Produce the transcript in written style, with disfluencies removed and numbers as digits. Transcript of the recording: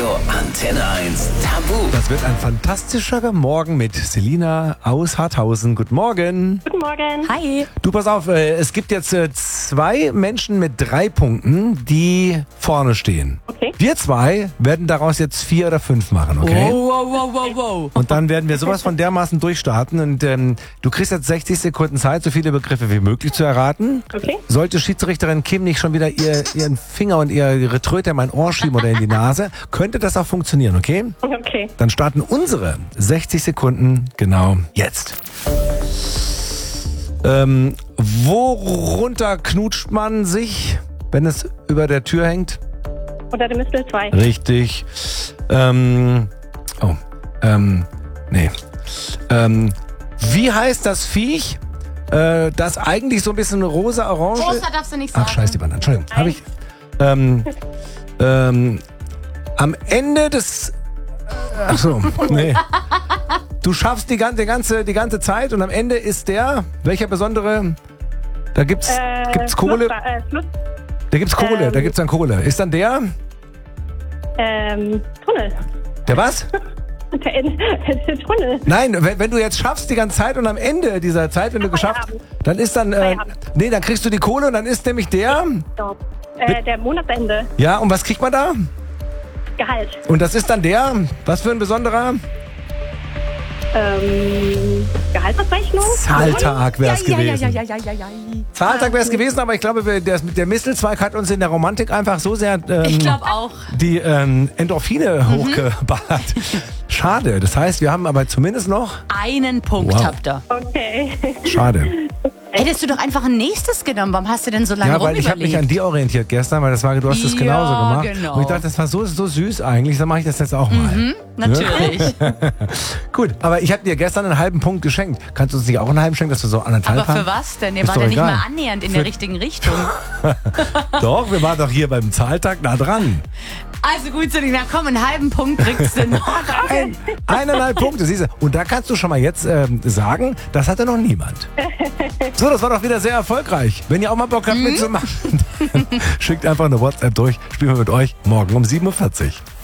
Radio Antenne 1 Tabu. Das wird ein fantastischer Morgen mit Selina aus Harthausen. Guten Morgen. Guten Morgen. Hi. Du, pass auf, es gibt jetzt 2 Menschen mit 3 Punkten, die vorne stehen. Okay. Wir 2 werden daraus jetzt 4 oder 5 machen, okay? Wow. Und dann werden wir sowas von dermaßen durchstarten und du kriegst jetzt 60 Sekunden Zeit, so viele Begriffe wie möglich zu erraten. Okay. Sollte Schiedsrichterin Kim nicht schon wieder ihren Finger und ihre Tröte in mein Ohr schieben oder in die Nase, könnte das auch funktionieren, okay? Okay. Dann starten unsere 60 Sekunden genau jetzt. Worunter knutscht man sich, wenn es über der Tür hängt? Unter dem Mistel 2. Richtig. Wie heißt das Viech, das eigentlich so ein bisschen rosa-orange... Rosa darfst du nicht sagen. Ach, scheiße, die Bande. Entschuldigung. Habe ich... am Ende des... Ach so, nee. Du schaffst die ganze Zeit und am Ende ist welcher besondere... Da gibt's Kohle. Da gibt's Kohle, da gibt's dann Kohle. Ist dann der? Tunnel. Der was? Der Tunnel. Nein, wenn du jetzt schaffst die ganze Zeit und am Ende dieser Zeit, wenn du geschafft, dann ist dann, dann kriegst du die Kohle und dann ist nämlich der... Der Monatsende. Ja, und was kriegt man da? Gehalt. Und das ist dann was für ein besonderer? Gehaltsabrechnung? Zahltag wäre es gewesen. Ja. Zahltag wäre es gewesen, aber ich glaube, der Mistelzweig hat uns in der Romantik einfach so sehr Ich glaube auch. die Endorphine hochgeballert. Schade. Das heißt, wir haben aber zumindest noch... Einen Punkt Wow. habt ihr. Okay. Schade. Hättest du doch einfach ein nächstes genommen. Warum hast du denn so lange Ja, weil ich habe mich an dir orientiert gestern, weil du hast es genauso gemacht. Genau. Und ich dachte, das war so süß eigentlich, dann mache ich das jetzt auch mal. Natürlich. Gut, aber ich habe dir gestern einen halben Punkt geschenkt. Kannst du uns nicht auch einen halben schenken, dass wir so anderthalb Aber haben? für was denn? Ihr Ist wart doch ja nicht egal. mal annähernd in der richtigen Richtung. Doch, wir waren doch hier beim Zahltag nah dran. Also gut, Selina, komm, einen halben Punkt kriegst du noch. 1,5 Punkte, siehst du. Und da kannst du schon mal jetzt sagen, das hatte noch niemand. So, das war doch wieder sehr erfolgreich. Wenn ihr auch mal Bock habt mitzumachen, schickt einfach eine WhatsApp durch. Spielen wir mit euch morgen um 7:40 Uhr.